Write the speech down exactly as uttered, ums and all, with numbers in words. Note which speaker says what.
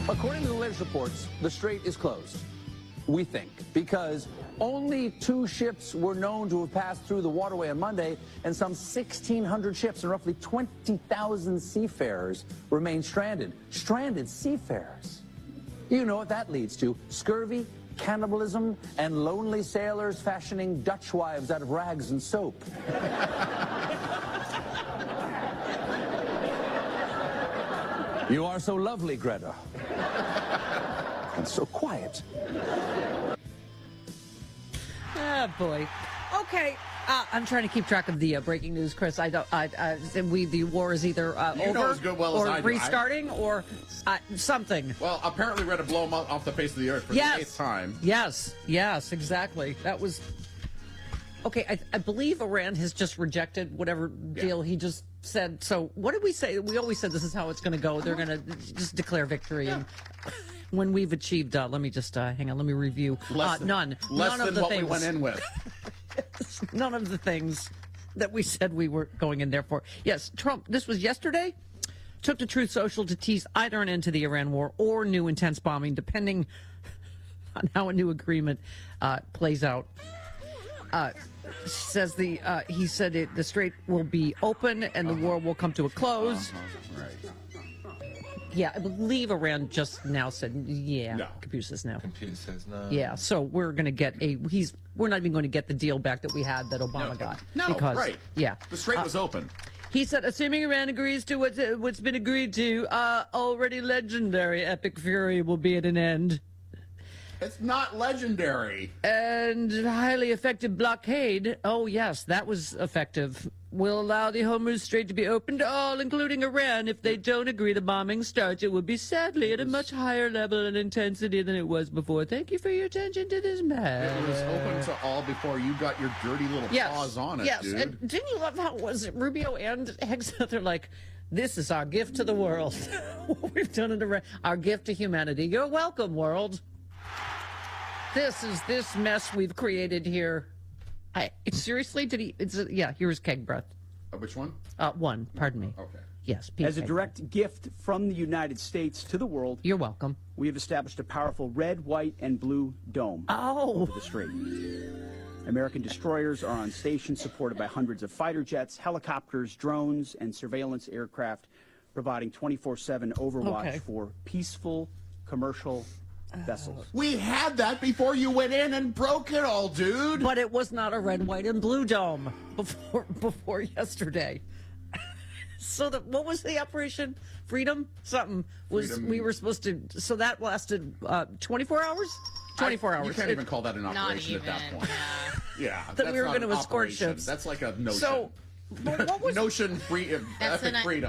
Speaker 1: According to the latest reports, the strait is closed. We think, because only two ships were known to have passed through the waterway on Monday, and some sixteen hundred ships and roughly twenty thousand seafarers remain stranded. Stranded seafarers. You know what that leads to: scurvy, cannibalism, and lonely sailors fashioning Dutch wives out of rags and soap. You are so lovely, Greta. And so quiet.
Speaker 2: Ah, boy. Okay. Uh, I'm trying to keep track of the uh, breaking news, Chris. I don't. I, I, we the war is either uh,
Speaker 3: You know
Speaker 2: over
Speaker 3: as good well as
Speaker 2: or
Speaker 3: I do.
Speaker 2: restarting or uh, something.
Speaker 3: Well, apparently we're going to blow them off the face of the earth for
Speaker 2: Yes.
Speaker 3: the eighth time.
Speaker 2: Yes. Yes. Exactly. That was. Okay. I, I believe Iran has just rejected whatever deal he just said. So what did we say? We always said this is how it's going to go. They're going to just declare victory.
Speaker 3: Yeah.
Speaker 2: And when we've achieved, uh, let me just uh, hang on. Let me review.
Speaker 3: Less
Speaker 2: uh,
Speaker 3: than,
Speaker 2: none.
Speaker 3: Less
Speaker 2: none
Speaker 3: than
Speaker 2: of the
Speaker 3: what
Speaker 2: things.
Speaker 3: we went in with.
Speaker 2: None of the things that we said we were going in there for. Yes, Trump, this was yesterday, took to Truth Social to tease either an end to the Iran war or new intense bombing, depending on how a new agreement uh, plays out. Uh, says the uh, he said it, the strait will be open and the
Speaker 3: Uh-huh.
Speaker 2: war will come to a close.
Speaker 3: Uh-huh. Right.
Speaker 2: Yeah, I believe Iran just now said, yeah,
Speaker 3: No.
Speaker 2: computer says no.
Speaker 4: Computer says no.
Speaker 2: Yeah, so we're going to get a, he's, we're not even going to get the deal back that we had that Obama
Speaker 3: No,
Speaker 2: got.
Speaker 3: no,
Speaker 2: because,
Speaker 3: right.
Speaker 2: Yeah.
Speaker 3: The strait
Speaker 2: Uh,
Speaker 3: was open.
Speaker 2: He said, assuming Iran agrees to what's, uh, what's been agreed to, uh, already legendary epic fury will be at an end.
Speaker 3: It's not legendary.
Speaker 2: And highly effective blockade, oh yes, that was effective, will allow the Hormuz Strait to be open to all, including Iran. If they don't agree the bombing starts, it will be sadly at a much higher level and intensity than it was before. Thank you for your attention to this matter.
Speaker 3: It was open to all before you got your dirty little
Speaker 2: Yes,
Speaker 3: paws on it,
Speaker 2: yes.
Speaker 3: dude.
Speaker 2: And didn't you love how was it Rubio and Hegseth? They're like, this is our gift to the world. What we've done in Iran, our gift to humanity. You're welcome, world. This is this mess we've created here. I seriously did he? It's a, yeah. Here's keg breath.
Speaker 3: Uh, which one?
Speaker 2: Uh, one. Pardon me.
Speaker 3: Okay.
Speaker 2: Yes. Pete
Speaker 5: As a
Speaker 2: keg
Speaker 5: direct
Speaker 2: breath.
Speaker 5: gift from the United States to the world,
Speaker 2: You're welcome.
Speaker 5: we have established a powerful red, white, and blue dome
Speaker 2: Oh.
Speaker 5: over the strait. American destroyers are on station, supported by hundreds of fighter jets, helicopters, drones, and surveillance aircraft, providing twenty-four seven overwatch
Speaker 2: Okay.
Speaker 5: for peaceful commercial vessels.
Speaker 3: We had that before you went in and broke it all, dude.
Speaker 2: But it was not a red, white, and blue dome before before yesterday. So the, what was the operation? Freedom? Something was
Speaker 3: Freedom.
Speaker 2: we were supposed to. So that lasted uh, twenty-four hours. twenty-four
Speaker 3: I-
Speaker 2: hours.
Speaker 3: You can't
Speaker 2: It-
Speaker 3: even call that an
Speaker 6: Not
Speaker 3: operation
Speaker 6: even.
Speaker 3: at that point.
Speaker 6: Yeah.
Speaker 3: Yeah.
Speaker 2: That
Speaker 3: that's
Speaker 2: we were
Speaker 3: not
Speaker 2: gonna
Speaker 3: an
Speaker 2: escort
Speaker 3: operation.
Speaker 2: ships.
Speaker 3: That's like a notion.
Speaker 2: So, but what was
Speaker 3: notion free,
Speaker 6: That's
Speaker 3: epic
Speaker 6: an-
Speaker 3: freedom.